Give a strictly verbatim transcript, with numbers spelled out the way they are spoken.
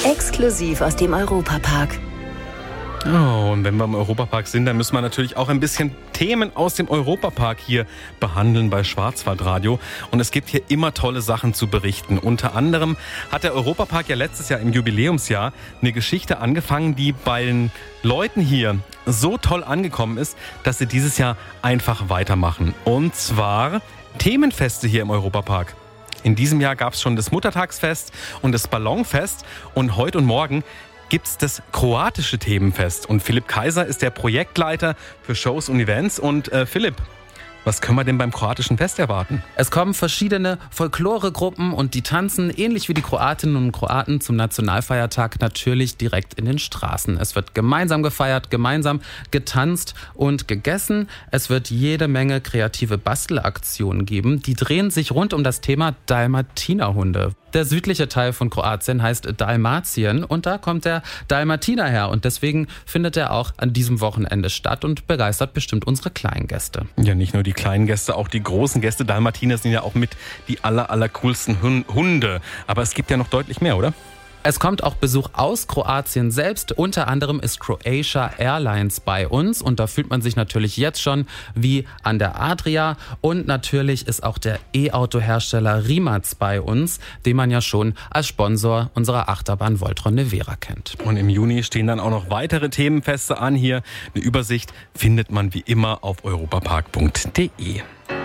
Exklusiv aus dem Europapark. Oh, und wenn wir im Europapark sind, dann müssen wir natürlich auch ein bisschen Themen aus dem Europapark hier behandeln bei Schwarzwaldradio. Und es gibt hier immer tolle Sachen zu berichten. Unter anderem hat der Europapark ja letztes Jahr im Jubiläumsjahr eine Geschichte angefangen, die bei den Leuten hier so toll angekommen ist, dass sie dieses Jahr einfach weitermachen. Und zwar Themenfeste hier im Europapark. In diesem Jahr gab es schon das Muttertagsfest und das Ballonfest. Und heute und morgen gibt's das kroatische Themenfest. Und Philipp Kaiser ist der Projektleiter für Shows und Events. Und äh, Philipp, was können wir denn beim kroatischen Fest erwarten? Es kommen verschiedene Folkloregruppen und die tanzen, ähnlich wie die Kroatinnen und Kroaten, zum Nationalfeiertag natürlich direkt in den Straßen. Es wird gemeinsam gefeiert, gemeinsam getanzt und gegessen. Es wird jede Menge kreative Bastelaktionen geben. Die drehen sich rund um das Thema Dalmatinerhunde. Der südliche Teil von Kroatien heißt Dalmatien und da kommt der Dalmatiner her. Und deswegen findet er auch an diesem Wochenende statt und begeistert bestimmt unsere kleinen Gäste. Ja, nicht nur die kleinen Gäste, auch die großen Gäste. Dalmatiner sind ja auch mit die aller, aller coolsten Hunde. Aber es gibt ja noch deutlich mehr, oder? Es kommt auch Besuch aus Kroatien selbst. Unter anderem ist Croatia Airlines bei uns und da fühlt man sich natürlich jetzt schon wie an der Adria. Und natürlich ist auch der E-Auto-Hersteller Rimac bei uns, den man ja schon als Sponsor unserer Achterbahn Voltron Nevera kennt. Und im Juni stehen dann auch noch weitere Themenfeste an hier. Eine Übersicht findet man wie immer auf europapark punkt de.